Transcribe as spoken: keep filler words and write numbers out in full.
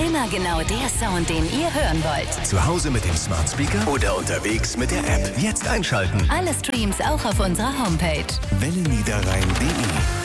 Immer genau der Sound, den ihr hören wollt. Zu Hause mit dem Smart Speaker oder unterwegs mit der App. Jetzt einschalten. Alle Streams auch auf unserer Homepage. welle niederrhein punkt de